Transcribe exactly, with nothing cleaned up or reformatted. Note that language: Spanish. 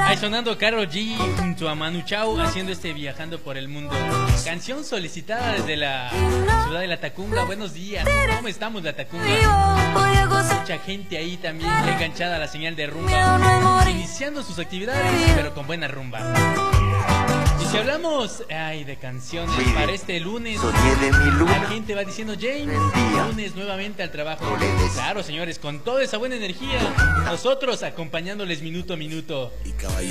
Ahí sonando Karol G junto a Manu Chao haciendo este Viajando por el Mundo. Canción solicitada desde la ciudad de La Tacunga. Buenos días. ¿Cómo estamos, La Tacunga? Mucha gente ahí también enganchada a la señal de rumba, iniciando sus actividades, pero con buena rumba. Y si hablamos ay, de canciones para este lunes, la gente va diciendo, James, lunes nuevamente al trabajo. Claro, señores, con toda esa buena energía, nosotros acompañándoles minuto a minuto.